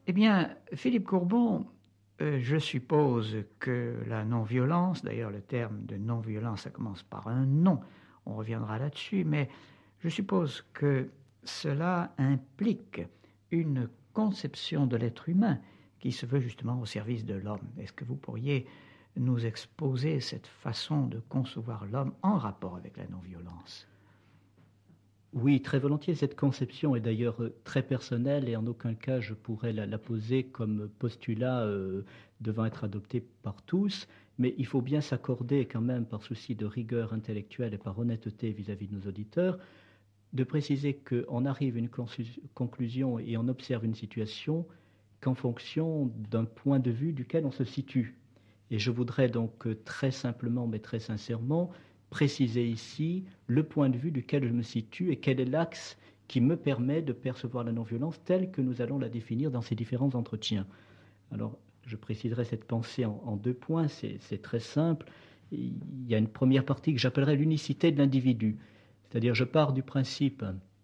Eh bien, Philippe Courbon, je suppose que la non-violence, d'ailleurs le terme de non-violence, ça commence par un non, on reviendra là-dessus, mais je suppose que cela implique une conception de l'être humain qui se veut justement au service de l'homme. Est-ce que vous pourriez nous exposer cette façon de concevoir l'homme en rapport avec la non-violence? Oui, très volontiers. Cette conception est d'ailleurs très personnelle et en aucun cas je pourrais la poser comme postulat devant être adopté par tous. Mais il faut bien s'accorder quand même, par souci de rigueur intellectuelle et par honnêteté vis-à-vis de nos auditeurs, de préciser qu'on arrive à une conclusion et on observe une situation qu'en fonction d'un point de vue duquel on se situe. Et je voudrais donc très simplement mais très sincèrement préciser ici le point de vue duquel je me situe et quel est l'axe qui me permet de percevoir la non-violence telle que nous allons la définir dans ces différents entretiens. Alors, je préciserai cette pensée en deux points, c'est très simple. Il y a une première partie que j'appellerais l'unicité de l'individu. C'est-à-dire, je pars du principe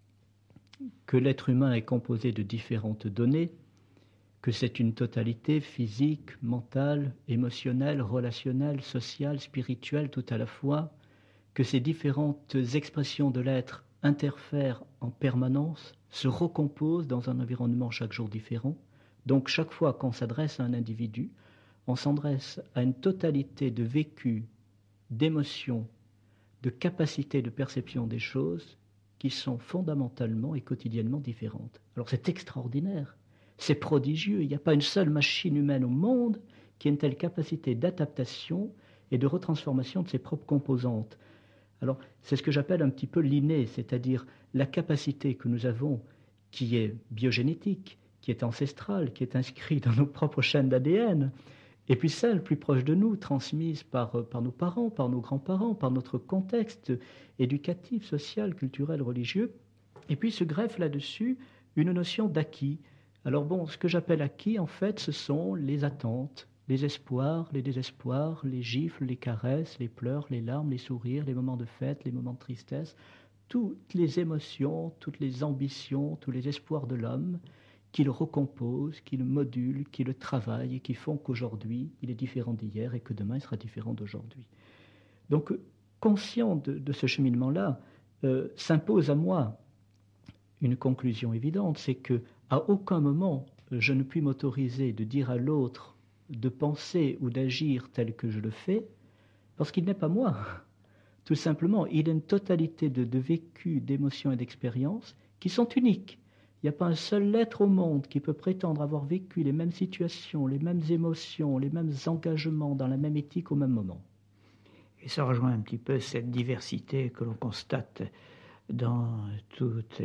que l'être humain est composé de différentes données, que c'est une totalité physique, mentale, émotionnelle, relationnelle, sociale, spirituelle, tout à la fois, que ces différentes expressions de l'être interfèrent en permanence, se recomposent dans un environnement chaque jour différent. Donc chaque fois qu'on s'adresse à un individu, on s'adresse à une totalité de vécus, d'émotions, de capacités de perception des choses qui sont fondamentalement et quotidiennement différentes. Alors c'est extraordinaire, c'est prodigieux, il n'y a pas une seule machine humaine au monde qui ait une telle capacité d'adaptation et de retransformation de ses propres composantes. Alors c'est ce que j'appelle un petit peu l'inné, c'est-à-dire la capacité que nous avons qui est biogénétique, qui est ancestrale, qui est inscrite dans nos propres chaînes d'ADN, et puis celle plus proche de nous, transmise par nos parents, par nos grands-parents, par notre contexte éducatif, social, culturel, religieux. Et puis se greffe là-dessus une notion d'acquis. Alors bon, ce que j'appelle acquis, en fait, ce sont les attentes, les espoirs, les désespoirs, les gifles, les caresses, les pleurs, les larmes, les sourires, les moments de fête, les moments de tristesse, toutes les émotions, toutes les ambitions, tous les espoirs de l'homme qui le recompose, qui le module, qui le travaille et qui font qu'aujourd'hui, il est différent d'hier et que demain, il sera différent d'aujourd'hui. Donc, conscient de ce cheminement-là, s'impose à moi une conclusion évidente, c'est que à aucun moment je ne puis m'autoriser de dire à l'autre de penser ou d'agir tel que je le fais, parce qu'il n'est pas moi. Tout simplement, il a une totalité de vécus, d'émotions et d'expériences qui sont uniques. Il n'y a pas un seul être au monde qui peut prétendre avoir vécu les mêmes situations, les mêmes émotions, les mêmes engagements dans la même éthique au même moment. Et ça rejoint un petit peu cette diversité que l'on constate dans toutes